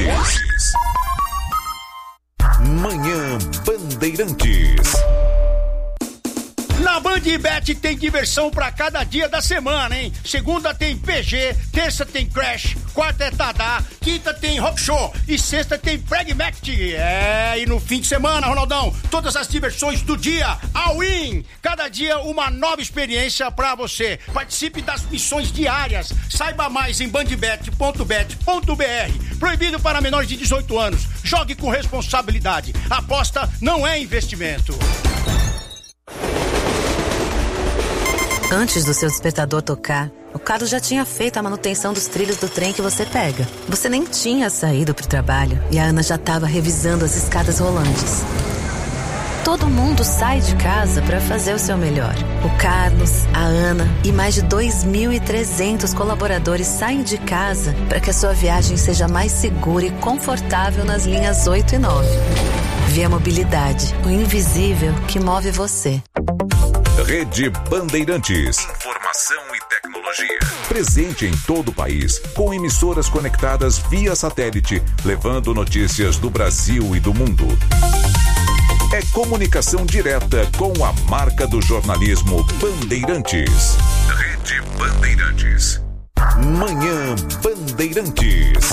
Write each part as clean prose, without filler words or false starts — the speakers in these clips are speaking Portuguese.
Bandeirantes. Manhã Bandeirantes. Na Bandbet tem diversão pra cada dia da semana, hein? Segunda tem PG, terça tem Crash, quarta é Tadá, quinta tem Rock Show e sexta tem Pragmatic. E no fim de semana, Ronaldão, todas as diversões do dia, all-in. Cada dia uma nova experiência pra você. Participe das missões diárias. Saiba mais em bandbet.bet.br. Proibido para menores de 18 anos. Jogue com responsabilidade. Aposta não é investimento. Antes do seu despertador tocar, o Carlos já tinha feito a manutenção dos trilhos do trem que você pega. Você nem tinha saído pro trabalho e a Ana já estava revisando as escadas rolantes. Todo mundo sai de casa para fazer o seu melhor. O Carlos, a Ana e mais de 2.300 colaboradores saem de casa para que a sua viagem seja mais segura e confortável nas linhas 8 e 9. Via Mobilidade, o invisível que move você. Rede Bandeirantes. Informação e tecnologia. Presente em todo o país, com emissoras conectadas via satélite, levando notícias do Brasil e do mundo. É comunicação direta com a marca do jornalismo Bandeirantes. Rede Bandeirantes. Manhã Bandeirantes.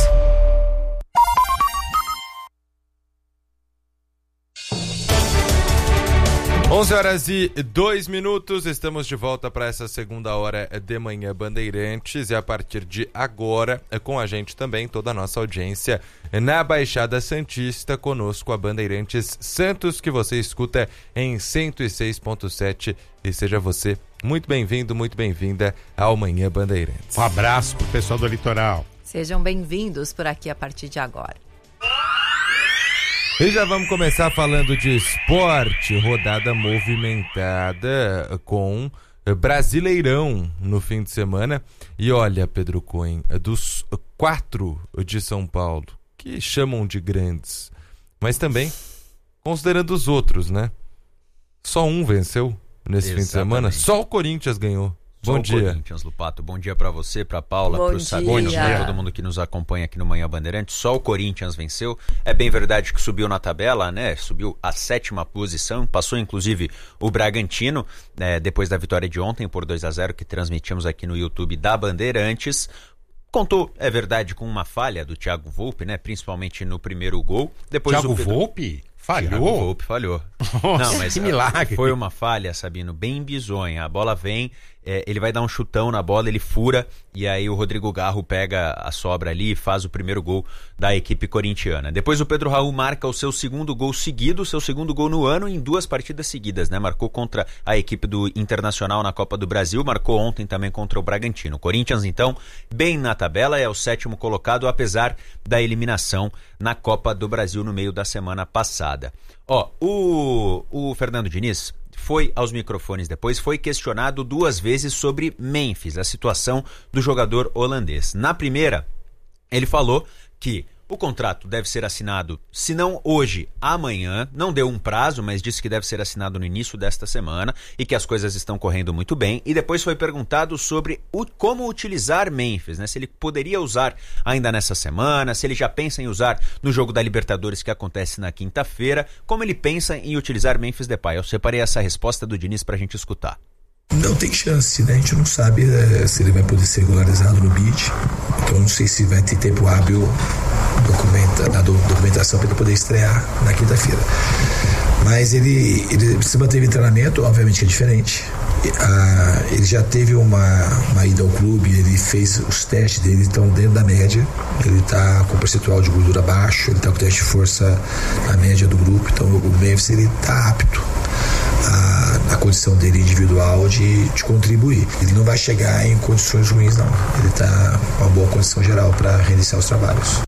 11h02, estamos de volta para essa segunda hora de Manhã Bandeirantes e a partir de agora, com a gente também, toda a nossa audiência na Baixada Santista, conosco a Bandeirantes Santos, que você escuta em 106.7 e seja você muito bem-vindo, muito bem-vinda ao Manhã Bandeirantes. Um abraço pro pessoal do litoral. Sejam bem-vindos por aqui a partir de agora. E já vamos começar falando de esporte, rodada movimentada com Brasileirão no fim de semana. E olha, Pedro Cohen, dos 4 de São Paulo, que chamam de grandes, mas também considerando os outros, né? Só um venceu nesse fim de semana, só o Corinthians ganhou. Bom dia. Corinthians, Lupato. Bom dia pra você, pra Paula, pro Sabino, pra todo mundo que nos acompanha aqui no Manhã Bandeirantes. Só o Corinthians venceu. É bem verdade que subiu na tabela, né? Subiu a 7ª posição. Passou, inclusive, o Bragantino, depois da vitória de ontem por 2-0, que transmitimos aqui no YouTube da Bandeirantes. Contou, é verdade, com uma falha do Thiago Volpe, né? Principalmente no primeiro gol. Depois Thiago Volpe? Falhou? Thiago Volpe falhou. Nossa, não, mas que milagre. Foi uma falha, Sabino, bem bizonha. A bola vem, ele vai dar um chutão na bola, ele fura, e aí o Rodrigo Garro pega a sobra ali e faz o primeiro gol da equipe corintiana. Depois o Pedro Raul marca o seu segundo gol seguido, seu segundo gol no ano em 2 partidas seguidas, né? Marcou contra a equipe do Internacional na Copa do Brasil, marcou ontem também contra o Bragantino. Corinthians, então, bem na tabela, é o 7º colocado, apesar da eliminação na Copa do Brasil no meio da semana passada. O Fernando Diniz foi aos microfones depois, foi questionado 2 vezes sobre Memphis, a situação do jogador holandês. Na primeira, ele falou que o contrato deve ser assinado, se não hoje, amanhã. Não deu um prazo, mas disse que deve ser assinado no início desta semana e que as coisas estão correndo muito bem. E depois foi perguntado sobre como utilizar Memphis, né? Se ele poderia usar ainda nessa semana, se ele já pensa em usar no jogo da Libertadores que acontece na quinta-feira, como ele pensa em utilizar Memphis Depay. Eu separei essa resposta do Diniz pra gente escutar. Não tem chance, né? A gente não sabe se ele vai poder ser regularizado no BID. Então eu não sei se vai ter tempo hábil da documentação para ele poder estrear na quinta-feira. Mas ele se manteve em treinamento, obviamente que é diferente. Ele já teve uma ida ao clube, ele fez os testes dele, estão dentro da média. Ele está com percentual de gordura baixo, ele está com teste de força na média do grupo. Então o Memphis está apto a condição dele individual de contribuir. Ele não vai chegar em condições ruins, não. Ele está com uma boa condição geral para reiniciar os trabalhos.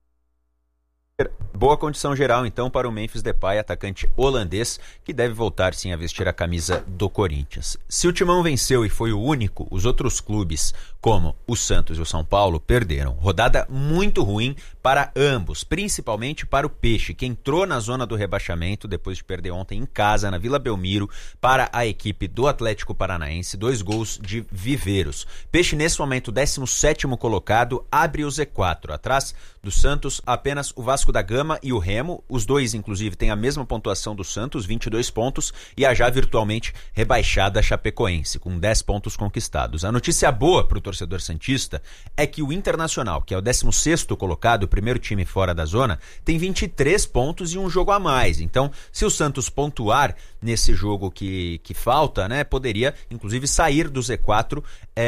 Boa condição geral, então, para o Memphis Depay, atacante holandês, que deve voltar, sim, a vestir a camisa do Corinthians. Se o Timão venceu e foi o único, os outros clubes como o Santos e o São Paulo perderam. Rodada muito ruim para ambos, principalmente para o Peixe, que entrou na zona do rebaixamento depois de perder ontem em casa, na Vila Belmiro, para a equipe do Atlético Paranaense, 2 gols de Viveiros. Peixe, nesse momento, 17º colocado, abre o Z4. Atrás do Santos, apenas o Vasco da Gama e o Remo. Os dois, inclusive, têm a mesma pontuação do Santos, 22 pontos, e a já virtualmente rebaixada Chapecoense, com 10 pontos conquistados. A notícia boa para o torcedor santista é que o Internacional, que é o 16º colocado, o primeiro time fora da zona, tem 23 pontos e um jogo a mais. Então, se o Santos pontuar nesse jogo que falta, né, poderia, inclusive, sair do Z4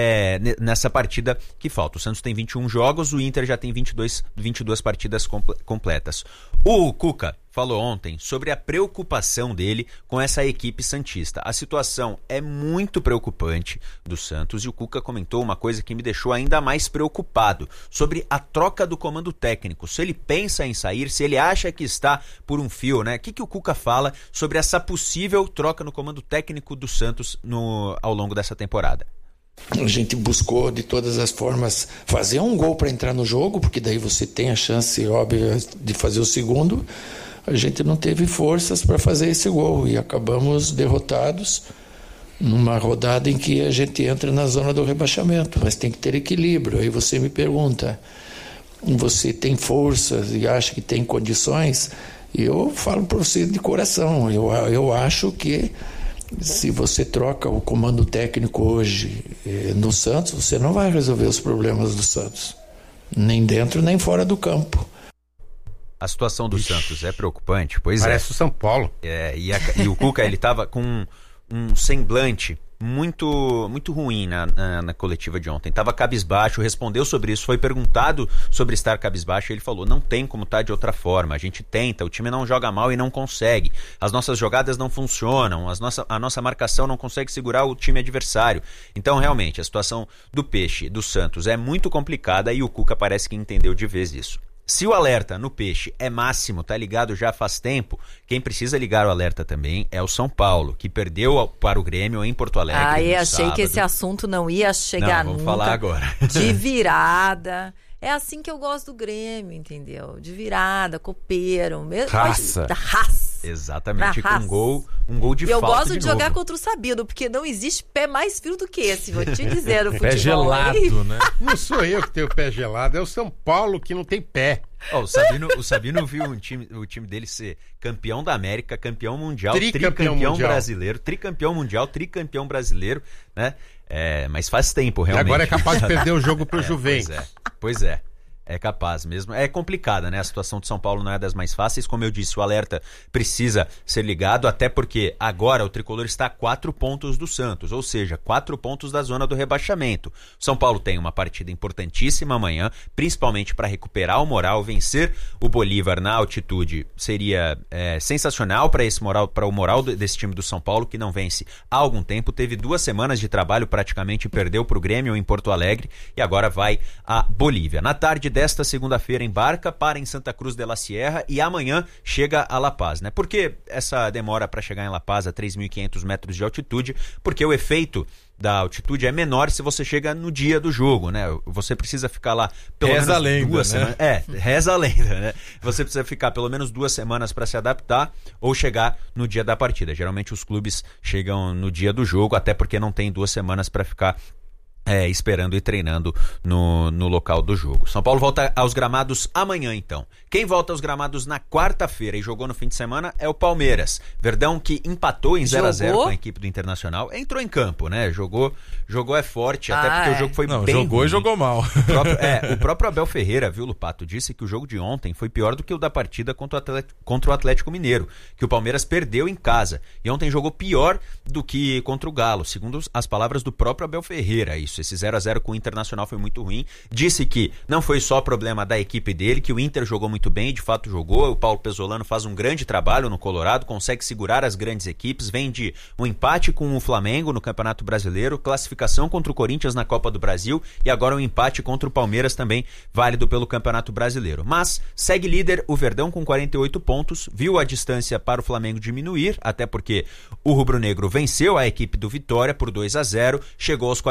nessa partida que falta. O Santos tem 21 jogos, o Inter já tem 22 partidas completas. O Cuca falou ontem sobre a preocupação dele com essa equipe santista. A situação é muito preocupante do Santos e o Cuca comentou uma coisa que me deixou ainda mais preocupado, sobre a troca do comando técnico. Se ele pensa em sair, se ele acha que está por um fio, né? O que o Cuca fala sobre essa possível troca no comando técnico do Santos ao longo dessa temporada? A gente buscou de todas as formas fazer um gol para entrar no jogo, porque daí você tem a chance óbvia de fazer o segundo. A gente não teve forças para fazer esse gol e acabamos derrotados numa rodada em que a gente entra na zona do rebaixamento, mas tem que ter equilíbrio. Aí você me pergunta, você tem forças e acha que tem condições? E eu falo para você de coração, eu acho que se você troca o comando técnico hoje no Santos, você não vai resolver os problemas do Santos, nem dentro nem fora do campo. A situação do Santos é preocupante, pois Parece o São Paulo. E o Cuca, ele estava com um semblante muito ruim na coletiva de ontem. Estava cabisbaixo, respondeu sobre isso, foi perguntado sobre estar cabisbaixo, e ele falou, não tem como estar de outra forma, a gente tenta, o time não joga mal e não consegue, as nossas jogadas não funcionam, a nossa marcação não consegue segurar o time adversário. Então, realmente, a situação do Peixe, do Santos, é muito complicada e o Cuca parece que entendeu de vez isso. Se o alerta no Peixe é máximo, tá ligado já faz tempo, quem precisa ligar o alerta também é o São Paulo, que perdeu para o Grêmio em Porto Alegre. Achei sábado. Que esse assunto não ia chegar vamos nunca. Falar agora. De virada. É assim que eu gosto do Grêmio, entendeu? De virada, copeiro. Raça. Da raça. Exatamente, com um gol de falta. Eu gosto de jogar novo. Contra o Sabino, porque não existe pé mais frio do que esse, vou te dizer, no futebol. Pé gelado, né? Não sou eu que tenho o pé gelado, é o São Paulo que não tem pé. O Sabino viu o time dele ser campeão da América, campeão mundial, tricampeão brasileiro, tricampeão mundial, tricampeão brasileiro, né? Mas faz tempo, realmente. E agora é capaz de perder o jogo pro Juventus. Pois é. É capaz mesmo. É complicada, né? A situação de São Paulo não é das mais fáceis. Como eu disse, o alerta precisa ser ligado, até porque agora o Tricolor está a 4 pontos do Santos, ou seja, 4 pontos da zona do rebaixamento. São Paulo tem uma partida importantíssima amanhã, principalmente para recuperar o moral. Vencer o Bolívar na altitude seria sensacional para o moral desse time do São Paulo, que não vence há algum tempo. Teve 2 semanas de trabalho praticamente, perdeu para o Grêmio em Porto Alegre e agora vai a Bolívia. Na tarde desta segunda-feira embarca, para em Santa Cruz de la Sierra e amanhã chega a La Paz, né? Por que essa demora para chegar em La Paz a 3.500 metros de altitude? Porque o efeito da altitude é menor se você chega no dia do jogo, né? Você precisa ficar lá pelo menos 2 semanas. Reza a lenda, né? Você precisa ficar pelo menos 2 semanas para se adaptar ou chegar no dia da partida. Geralmente os clubes chegam no dia do jogo, até porque não tem 2 semanas para ficar esperando e treinando no local do jogo. São Paulo volta aos gramados amanhã, então. Quem volta aos gramados na quarta-feira e jogou no fim de semana é o Palmeiras. Verdão, que empatou em 0-0 com a equipe do Internacional, entrou em campo, né? Jogou é forte, até porque o jogo foi bem jogou ruim. E jogou mal. O próprio Abel Ferreira, viu, Lupato, disse que o jogo de ontem foi pior do que o da partida contra o Atlético Mineiro, que o Palmeiras perdeu em casa. E ontem jogou pior do que contra o Galo, segundo as palavras do próprio Abel Ferreira, isso. Esse 0-0 com o Internacional foi muito ruim. Disse que não foi só problema da equipe dele, que o Inter jogou muito bem, de fato jogou. O Paulo Pesolano faz um grande trabalho no Colorado, consegue segurar as grandes equipes, vem de um empate com o Flamengo no Campeonato Brasileiro, classificação contra o Corinthians na Copa do Brasil e agora um empate contra o Palmeiras também, válido pelo Campeonato Brasileiro. Mas segue líder o Verdão com 48 pontos, viu a distância para o Flamengo diminuir, até porque o rubro-negro venceu a equipe do Vitória por 2-0, chegou aos 42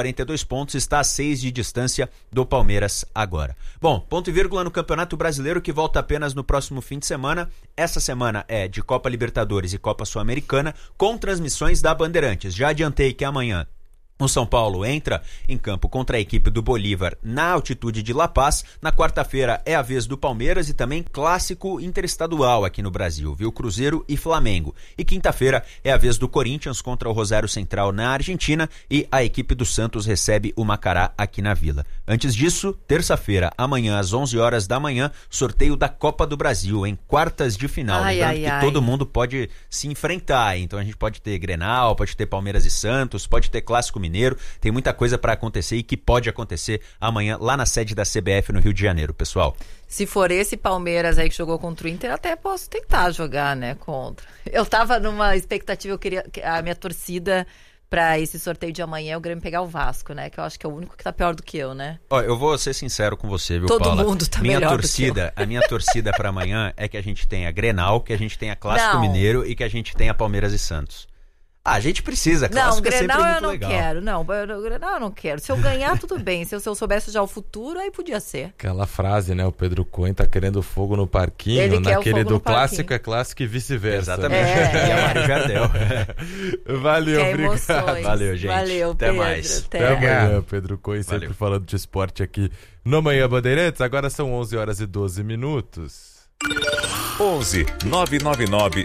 pontos, está a 6 de distância do Palmeiras agora. Bom, ponto e vírgula no Campeonato Brasileiro, que volta apenas no próximo fim de semana. Essa semana é de Copa Libertadores e Copa Sul-Americana, com transmissões da Bandeirantes. Já adiantei que amanhã o São Paulo entra em campo contra a equipe do Bolívar na altitude de La Paz. Na quarta-feira é a vez do Palmeiras e também clássico interestadual aqui no Brasil, viu? Cruzeiro e Flamengo. E quinta-feira é a vez do Corinthians contra o Rosário Central na Argentina e a equipe do Santos recebe o Macará aqui na Vila. Antes disso, terça-feira, amanhã às 11 horas da manhã, sorteio da Copa do Brasil em quartas de final. Lembrando que todo mundo pode se enfrentar, então a gente pode ter Grenal, pode ter Palmeiras e Santos, pode ter Clássico Mineiro, tem muita coisa para acontecer e que pode acontecer amanhã lá na sede da CBF no Rio de Janeiro, pessoal. Se for esse Palmeiras aí que jogou contra o Inter, até posso tentar jogar, né, contra. Eu tava numa expectativa, eu queria a minha torcida para esse sorteio de amanhã é o Grêmio pegar o Vasco, né, que eu acho que é o único que tá pior do que eu, né? Ó, eu vou ser sincero com você, viu, Todo Paula? mundo tá melhor do que eu. A minha torcida para amanhã é que a gente tenha Grenal, que a gente tenha Clássico Mineiro e que a gente tenha Palmeiras e Santos. A gente precisa, clássico é sempre muito legal. Não, Grenal eu não quero. Se eu ganhar, tudo bem. Se eu soubesse já o futuro, aí podia ser. Aquela frase, né? O Pedro Cohen tá querendo fogo no parquinho. Ele naquele do clássico parquinho. É clássico e vice-versa. Exatamente. E a Mário Jardel. Valeu, obrigado. Emoções. Valeu, gente. Valeu, até Pedro. mais. Até amanhã, Pedro Cohen, sempre falando de esporte aqui no Manhã Bandeirantes. Agora são 11 horas e 12 minutos. 11 999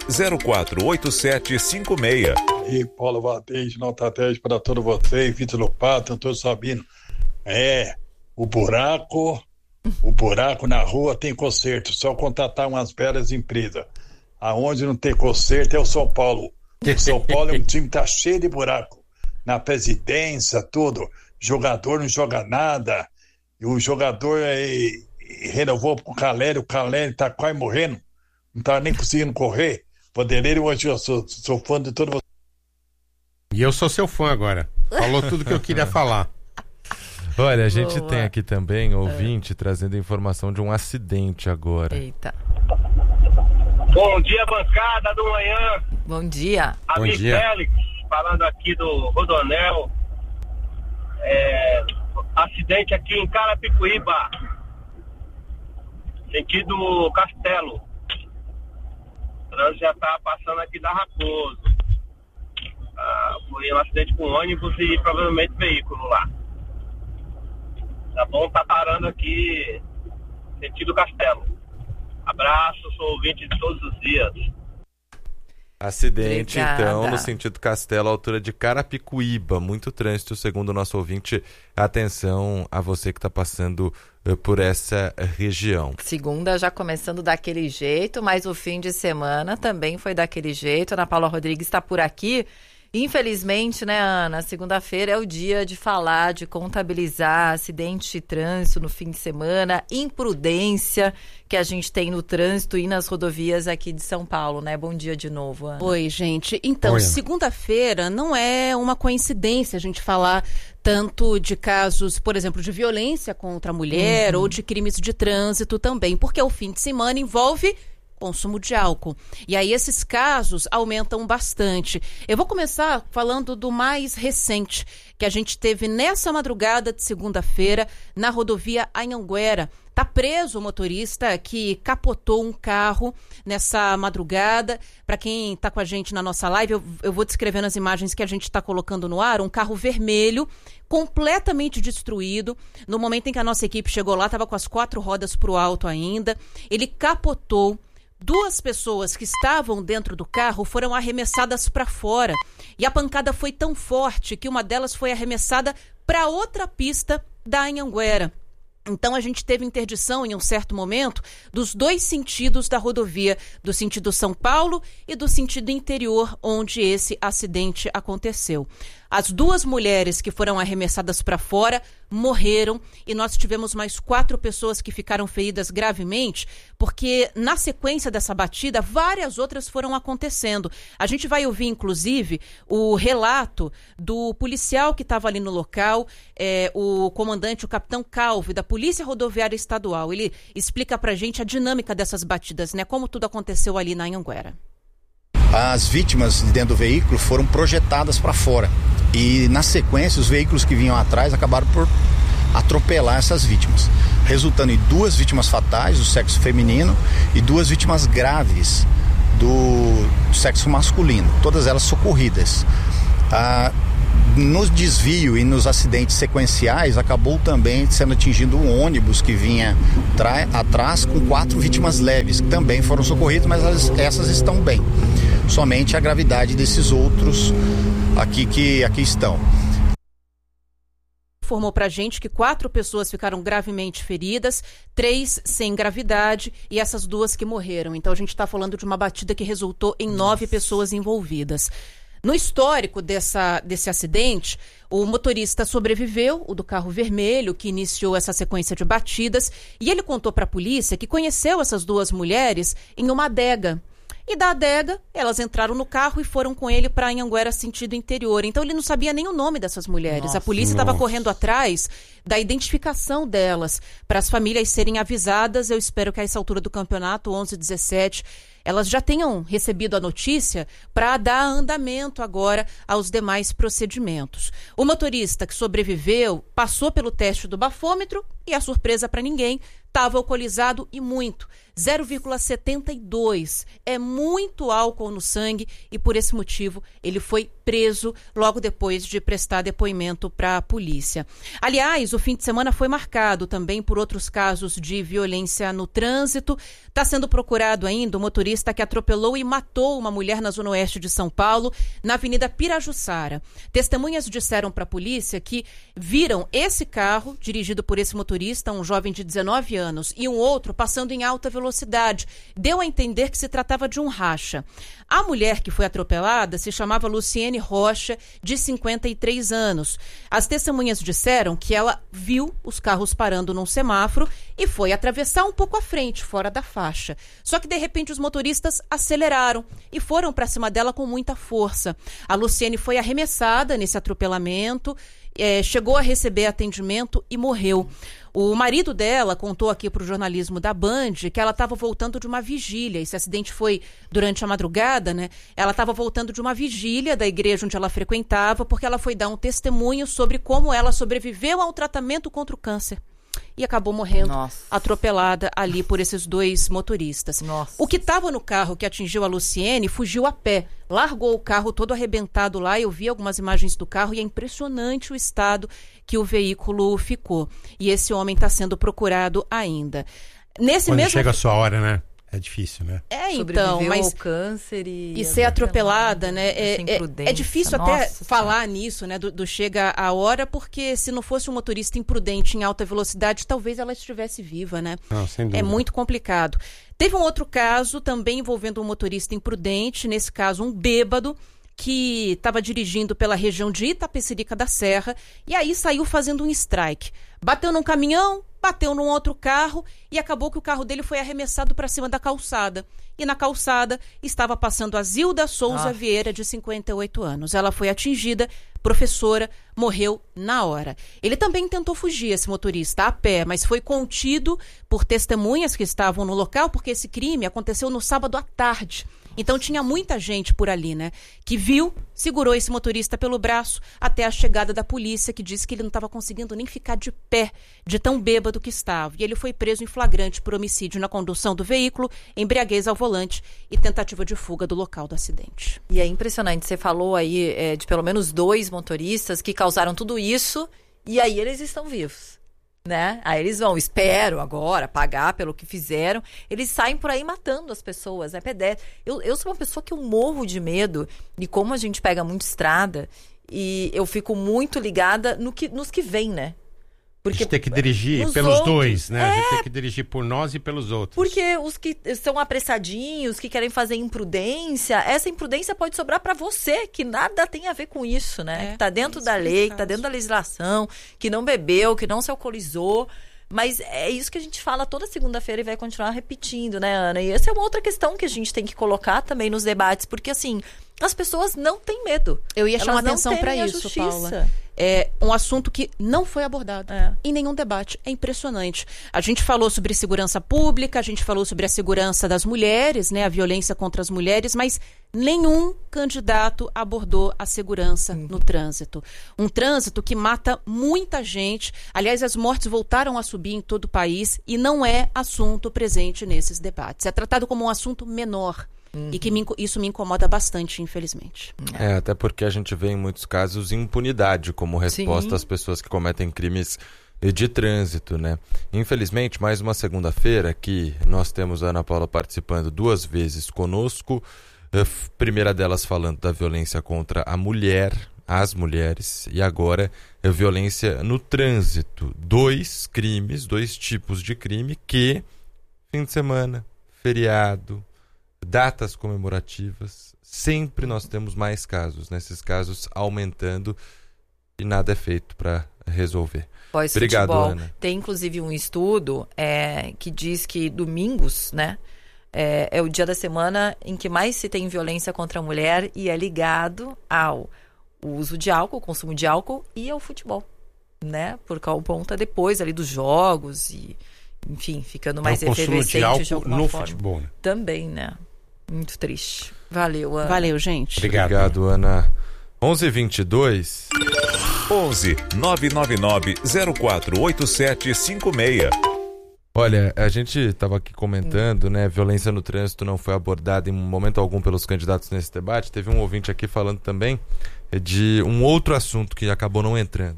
048756. E Paulo Valdez, nota 10 para todos vocês, Vitor Lopato, Antônio Sabino. O buraco na rua tem conserto, só contratar umas belas empresas. Aonde não tem conserto é o São Paulo. O São Paulo é um time que tá cheio de buraco. Na presidência, tudo. Jogador não joga nada. E o jogador renovou pro Caleri, o Caleri tá quase morrendo. Não tá nem conseguindo correr. Vanderlei, hoje eu sou fã de todo mundo. E eu sou seu fã agora. Falou tudo que eu queria falar. Olha, a gente tem aqui também ouvinte trazendo informação de um acidente agora. Eita. Bom dia, bancada do manhã. Bom dia. Amigo Félix, falando aqui do Rodonel. Acidente aqui em Carapicuíba, sentido Castelo. O trânsito já tá passando aqui da Raposo. Foi um acidente com ônibus e provavelmente veículo lá. Tá bom? Tá parando aqui, sentido Castelo. Abraço, sou ouvinte de todos os dias. Acidente, Obrigada. então, no sentido Castelo, altura de Carapicuíba. Muito trânsito, segundo o nosso ouvinte. Atenção a você que está passando por essa região. Segunda já começando daquele jeito, mas o fim de semana também foi daquele jeito. Ana Paula Rodrigues está por aqui. Infelizmente, né, Ana, segunda-feira é o dia de falar, de contabilizar acidente de trânsito no fim de semana, imprudência que a gente tem no trânsito e nas rodovias aqui de São Paulo, né? Bom dia de novo, Ana. Oi, gente. Então, segunda-feira não é uma coincidência a gente falar tanto de casos, por exemplo, de violência contra a mulher ou de crimes de trânsito também, porque o fim de semana envolve consumo de álcool. E aí esses casos aumentam bastante. Eu vou começar falando do mais recente, que a gente teve nessa madrugada de segunda-feira na rodovia Anhanguera. Tá preso o motorista que capotou um carro nessa madrugada. Para quem tá com a gente na nossa live, eu vou descrevendo as imagens que a gente está colocando no ar. Um carro vermelho, completamente destruído. No momento em que a nossa equipe chegou lá, estava com as 4 rodas pro alto ainda. Ele capotou. 2 pessoas que estavam dentro do carro foram arremessadas para fora. E a pancada foi tão forte que uma delas foi arremessada para outra pista da Anhanguera. Então a gente teve interdição em um certo momento dos 2 sentidos da rodovia, do sentido São Paulo e do sentido interior, onde esse acidente aconteceu. As 2 mulheres que foram arremessadas para fora morreram e nós tivemos mais 4 pessoas que ficaram feridas gravemente, porque na sequência dessa batida, várias outras foram acontecendo. A gente vai ouvir, inclusive, o relato do policial que estava ali no local, o comandante, o capitão Calvi, da Polícia Rodoviária Estadual. Ele explica pra gente a dinâmica dessas batidas, né? Como tudo aconteceu ali na Anhanguera. as vítimas de dentro do veículo foram projetadas para fora. E na sequência, os veículos que vinham atrás acabaram por atropelar essas vítimas, resultando em 2 vítimas fatais do sexo feminino e 2 vítimas graves do sexo masculino, todas elas socorridas. No desvio e nos acidentes sequenciais, acabou também sendo atingido um ônibus que vinha atrás com 4 vítimas leves, que também foram socorridas, mas essas estão bem. Somente a gravidade desses outros que aqui estão. Informou pra gente que 4 pessoas ficaram gravemente feridas, 3 sem gravidade e essas 2 que morreram. Então a gente está falando de uma batida que resultou em 9 pessoas envolvidas. No histórico desse acidente, o motorista sobreviveu, o do carro vermelho, que iniciou essa sequência de batidas, e ele contou para a polícia que conheceu essas 2 mulheres em uma adega. E da adega, elas entraram no carro e foram com ele para Anhanguera, sentido interior. Então ele não sabia nem o nome dessas mulheres. Nossa, a polícia estava correndo atrás da identificação delas, para as famílias serem avisadas. Eu espero que a essa altura do campeonato, 11-17, elas já tenham recebido a notícia para dar andamento agora aos demais procedimentos. O motorista que sobreviveu passou pelo teste do bafômetro e, a surpresa para ninguém, estava alcoolizado e muito. 0,72. É muito álcool no sangue e, por esse motivo, ele foi preso logo depois de prestar depoimento para a polícia. Aliás, o fim de semana foi marcado também por outros casos de violência no trânsito. Está sendo procurado ainda o motorista que atropelou e matou uma mulher na zona oeste de São Paulo, na Avenida Pirajussara. Testemunhas disseram para a polícia que viram esse carro, dirigido por esse motorista, um jovem de 19 anos, e um outro passando em alta velocidade. Deu a entender que se tratava de um racha. A mulher que foi atropelada se chamava Luciene Rocha, de 53 anos. As testemunhas disseram que ela viu os carros parando num semáforo e foi atravessar um pouco à frente, fora da faixa. Só que, de repente, os motoristas aceleraram e foram para cima dela com muita força. A Luciene foi arremessada nesse atropelamento, chegou a receber atendimento e morreu. O marido dela contou aqui para o jornalismo da Band que ela estava voltando de uma vigília. Esse acidente foi durante a madrugada, né? Ela estava voltando de uma vigília da igreja onde ela frequentava, porque ela foi dar um testemunho sobre como ela sobreviveu ao tratamento contra o câncer. E acabou morrendo, atropelada ali por esses 2 motoristas. Nossa. O que estava no carro que atingiu a Luciene fugiu a pé, largou o carro todo arrebentado lá. Eu vi algumas imagens do carro e é impressionante o estado que o veículo ficou. E esse homem está sendo procurado ainda. Quando chega a sua hora, né? É difícil, né? Então, mas ao câncer e ser atropelada, né? É difícil até falar nisso, né? Do chega a hora, porque se não fosse um motorista imprudente em alta velocidade, talvez ela estivesse viva, né? Não, sem dúvida. É muito complicado. Teve um outro caso também envolvendo um motorista imprudente, nesse caso um bêbado, que estava dirigindo pela região de Itapecerica da Serra e aí saiu fazendo um strike. Bateu num caminhão, bateu num outro carro e acabou que o carro dele foi arremessado para cima da calçada. E na calçada estava passando a Zilda Souza Vieira, de 58 anos. Ela foi atingida, professora, morreu na hora. Ele também tentou fugir, esse motorista, a pé, mas foi contido por testemunhas que estavam no local, porque esse crime aconteceu no sábado à tarde. Então tinha muita gente por ali, né? Que viu, segurou esse motorista pelo braço até a chegada da polícia, que disse que ele não estava conseguindo nem ficar de pé, de tão bêbado que estava. E ele foi preso em flagrante por homicídio na condução do veículo, embriaguez ao volante e tentativa de fuga do local do acidente. E é impressionante, você falou aí de pelo menos 2 motoristas que causaram tudo isso e aí eles estão vivos. Né? Aí eles vão, espero agora, pagar pelo que fizeram. Eles saem por aí matando as pessoas, né? Pedestre. Eu sou uma pessoa que eu morro de medo de como a gente pega muito estrada e eu fico muito ligada nos que vêm, né? Porque a gente tem que dirigir pelos outros, 2, né? A gente tem que dirigir por nós e pelos outros. Porque os que são apressadinhos, que querem fazer imprudência, essa imprudência pode sobrar para você, que nada tem a ver com isso, né? Que tá dentro da lei, que tá dentro da legislação, que não bebeu, que não se alcoolizou. Mas é isso que a gente fala toda segunda-feira e vai continuar repetindo, né, Ana? E essa é uma outra questão que a gente tem que colocar também nos debates, porque assim, as pessoas não têm medo. Eu ia chamar atenção para isso, Paula. É um assunto que não foi abordado em nenhum debate. É impressionante. A gente falou sobre segurança pública, a gente falou sobre a segurança das mulheres, né, a violência contra as mulheres, mas nenhum candidato abordou a segurança no trânsito. Um trânsito que mata muita gente. Aliás, as mortes voltaram a subir em todo o país e não é assunto presente nesses debates. É tratado como um assunto menor. E que isso me incomoda bastante, infelizmente. Até porque a gente vê em muitos casos impunidade como resposta às pessoas que cometem crimes de trânsito, né? Infelizmente, mais uma segunda-feira que nós temos a Ana Paula participando 2 vezes conosco. Primeira delas falando da violência contra a mulher, as mulheres, e agora a violência no trânsito. 2 crimes, 2 tipos de crime que, fim de semana, feriado, datas comemorativas, sempre nós temos mais casos, né? Esses casos aumentando e nada é feito para resolver. Obrigado, Ana. Tem inclusive um estudo que diz que domingos, né, é o dia da semana em que mais se tem violência contra a mulher e é ligado ao uso de álcool, consumo de álcool e ao futebol, né? Por conta depois ali dos jogos e, enfim, ficando mais efervescente de alguma forma. Futebol, né? Também, né? Muito triste. Valeu, Ana. Valeu, gente. Obrigado, Ana. 11h22. 11 999 048756. Olha, a gente estava aqui comentando, né? Violência no trânsito não foi abordada em momento algum pelos candidatos nesse debate. Teve um ouvinte aqui falando também de um outro assunto que acabou não entrando.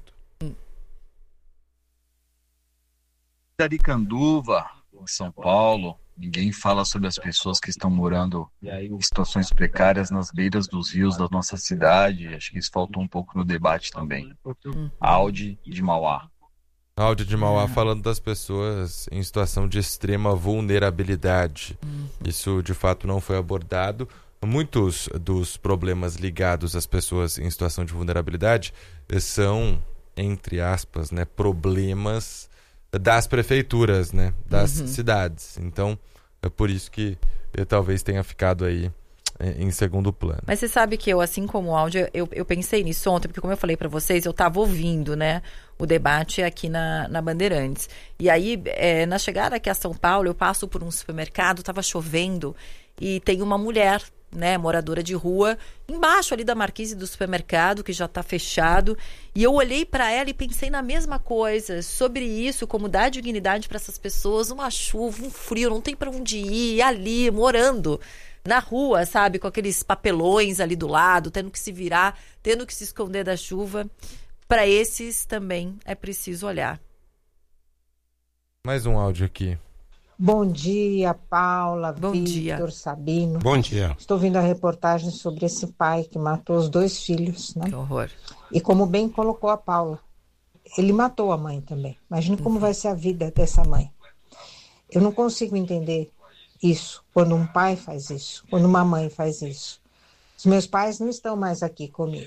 Aricanduva, em São Paulo, ninguém fala sobre as pessoas que estão morando em situações precárias nas beiras dos rios da nossa cidade. Acho que isso faltou um pouco no debate também. Audi de Mauá. Áudio de Mauá falando das pessoas em situação de extrema vulnerabilidade. Isso, de fato, não foi abordado. Muitos dos problemas ligados às pessoas em situação de vulnerabilidade são, entre aspas, né, problemas das prefeituras, né, das cidades. Então, é por isso que talvez tenha ficado aí em segundo plano. Mas você sabe que eu, assim como o áudio, eu pensei nisso ontem, porque como eu falei para vocês, eu estava ouvindo, né, o debate aqui na Bandeirantes. E aí, na chegada aqui a São Paulo, eu passo por um supermercado, estava chovendo, e tem uma mulher, né, moradora de rua, embaixo ali da marquise do supermercado, que já está fechado, e eu olhei para ela e pensei na mesma coisa, sobre isso, como dar dignidade para essas pessoas, uma chuva, um frio, não tem para onde ir, ali, morando na rua, sabe, com aqueles papelões ali do lado, tendo que se virar, tendo que se esconder da chuva. Para esses também é preciso olhar. Mais um áudio aqui. Bom dia, Paula, Bom Victor, dia. Sabino. Bom dia. Estou vendo a reportagem sobre esse pai que matou os 2 filhos, né? Que horror. E como bem colocou a Paula, ele matou a mãe também. Imagina como vai ser a vida dessa mãe. Eu não consigo entender isso, quando um pai faz isso, quando uma mãe faz isso. Os meus pais não estão mais aqui comigo,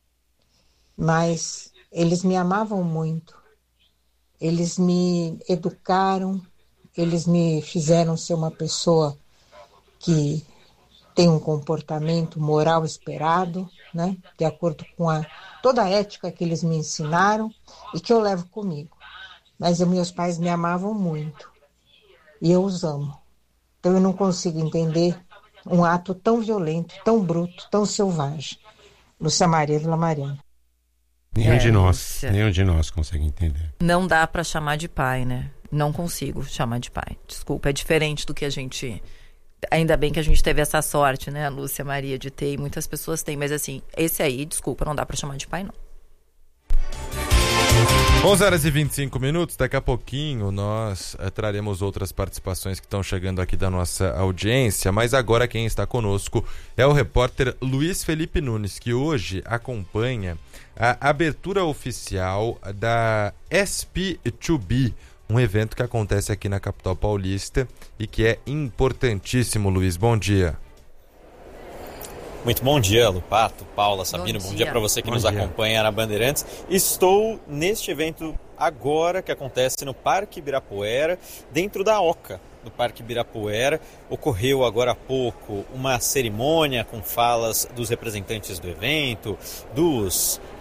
mas eles me amavam muito, eles me educaram, eles me fizeram ser uma pessoa que tem um comportamento moral esperado, né, de acordo com toda a ética que eles me ensinaram e que eu levo comigo. Mas meus pais me amavam muito e eu os amo. Então eu não consigo entender um ato tão violento, tão bruto, tão selvagem. Lúcia Maria Vila Mariana. Nenhum de nós consegue entender. Não dá para chamar de pai, né? Não consigo chamar de pai. Desculpa, é diferente do que a gente... Ainda bem que a gente teve essa sorte, né, Lúcia Maria, de ter, e muitas pessoas têm, mas assim, esse aí, desculpa, não dá para chamar de pai, não. 11h25, daqui a pouquinho nós traremos outras participações que estão chegando aqui da nossa audiência, mas agora quem está conosco é o repórter Luiz Felipe Nunes, que hoje acompanha a abertura oficial da SP2B, um evento que acontece aqui na capital paulista e que é importantíssimo. Luiz, bom dia. Muito bom dia, Lupato, Paula, Sabino, bom dia para você que nos acompanha na Bandeirantes. Estou neste evento agora que acontece no Parque Ibirapuera, dentro da Oca do Parque Ibirapuera. Ocorreu agora há pouco uma cerimônia com falas dos representantes do evento, dos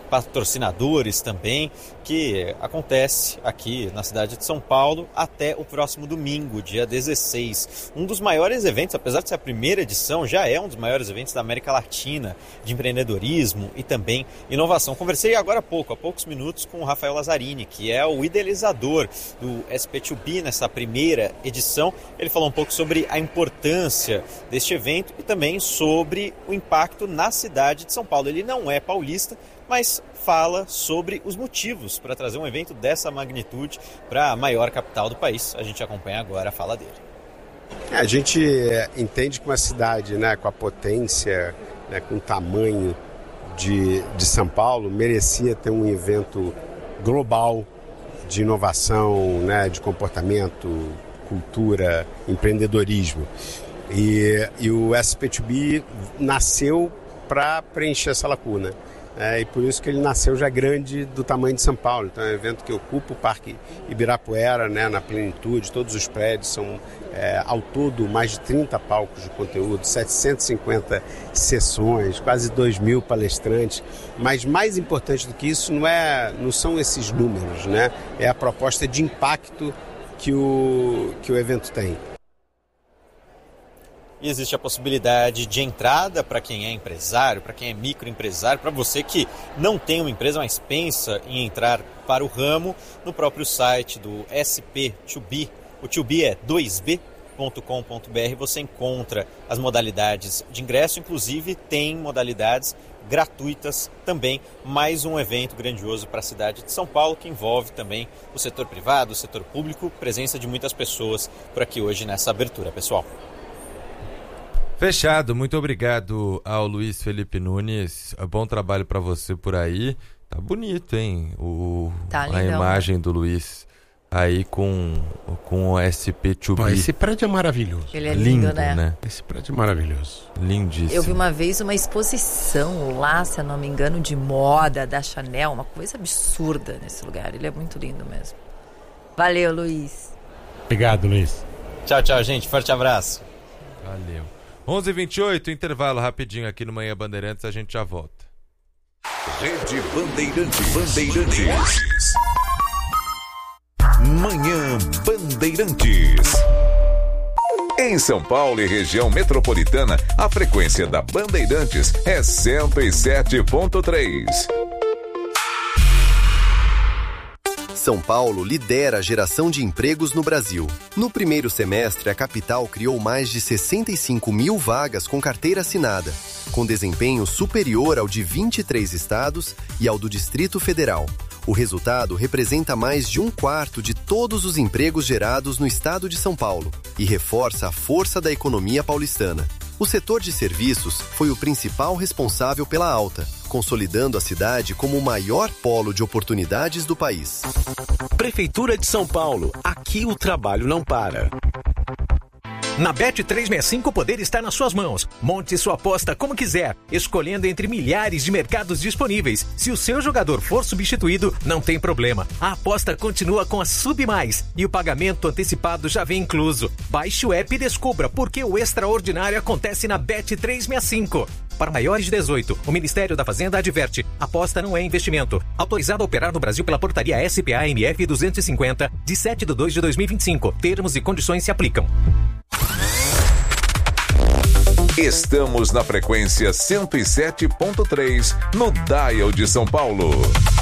patrocinadores também, que acontece aqui na cidade de São Paulo até o próximo domingo, dia 16. Um dos maiores eventos, apesar de ser a primeira edição, já é um dos maiores eventos da América Latina de empreendedorismo e também inovação. Conversei agora há poucos minutos, com o Rafael Lazzarini, que é o idealizador do SP2B nessa primeira edição. Ele falou um pouco sobre a importância deste evento e também sobre o impacto na cidade de São Paulo. Ele não é paulista, mas fala sobre os motivos para trazer um evento dessa magnitude para a maior capital do país. A gente acompanha agora a fala dele. A gente entende que uma cidade, né, com a potência, né, com o tamanho de São Paulo, merecia ter um evento global de inovação, né, de comportamento, cultura, empreendedorismo. E o SP2B nasceu para preencher essa lacuna. E por isso que ele nasceu já grande do tamanho de São Paulo. Então é um evento que ocupa o Parque Ibirapuera, né, na plenitude, todos os prédios são, ao todo, mais de 30 palcos de conteúdo, 750 sessões, quase 2.000 palestrantes. Mas mais importante do que isso não são esses números, né? É a proposta de impacto que o evento tem. E existe a possibilidade de entrada para quem é empresário, para quem é microempresário, para você que não tem uma empresa, mas pensa em entrar para o ramo, no próprio site do SP2B. O 2B é 2b.com.br. Você encontra as modalidades de ingresso, inclusive tem modalidades gratuitas também. Mais um evento grandioso para a cidade de São Paulo, que envolve também o setor privado, o setor público, presença de muitas pessoas por aqui hoje nessa abertura, pessoal. Fechado, muito obrigado ao Luiz Felipe Nunes, bom trabalho para você por aí, tá bonito, hein, a imagem do Luiz aí com o SP2B. Pô, esse prédio é maravilhoso. Ele é lindo, né? Esse prédio é maravilhoso. Lindíssimo. Eu vi uma vez uma exposição lá, se eu não me engano, de moda da Chanel, uma coisa absurda nesse lugar, ele é muito lindo mesmo. Valeu, Luiz. Obrigado, Luiz. Tchau, gente, forte abraço. Valeu. 11h28, intervalo rapidinho aqui no Manhã Bandeirantes, a gente já volta. Rede Bandeirantes. Manhã Bandeirantes. Em São Paulo e região metropolitana, a frequência da Bandeirantes é 107.3. São Paulo lidera a geração de empregos no Brasil. No primeiro semestre, a capital criou mais de 65 mil vagas com carteira assinada, com desempenho superior ao de 23 estados e ao do Distrito Federal. O resultado representa mais de 1/4 de todos os empregos gerados no estado de São Paulo e reforça a força da economia paulistana. O setor de serviços foi o principal responsável pela alta, consolidando a cidade como o maior polo de oportunidades do país. Prefeitura de São Paulo, aqui o trabalho não para. Na Bet365 o poder está nas suas mãos. Monte sua aposta como quiser, escolhendo entre milhares de mercados disponíveis. Se o seu jogador for substituído, não tem problema. A aposta continua com a Sub Mais e o pagamento antecipado já vem incluso. Baixe o app e descubra por que o extraordinário acontece na Bet365. Para maiores de 18, o Ministério da Fazenda adverte: aposta não é investimento. Autorizado a operar no Brasil pela portaria SPA-MF 250, de 7/2/2025. Termos e condições se aplicam. Estamos na frequência 107.3, no Dial de São Paulo.